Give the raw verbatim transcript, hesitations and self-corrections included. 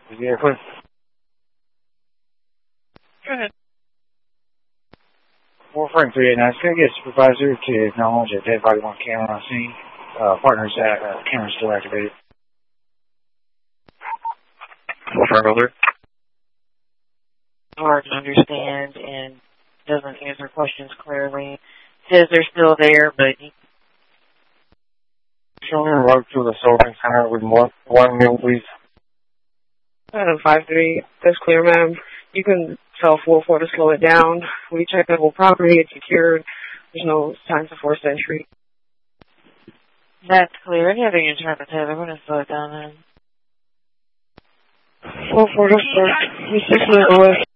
Yeah, quick. Go ahead. four Frank three eight nine. Can I get a supervisor to acknowledge a dead body on camera on scene? Uh, partner's at, uh, camera's still activated. four Frank three. Hard to understand and doesn't answer questions clearly. Says they're still there, but he Show me a road to the Sullivan Center with one, one meal, please. Item five three, that's clear, ma'am. You can tell four four to slow it down. We checked the whole property, it's secured. There's no signs of forced entry. that's clear. Any other units around the tether? We're going to slow it down then. four four to start. We six minutes away.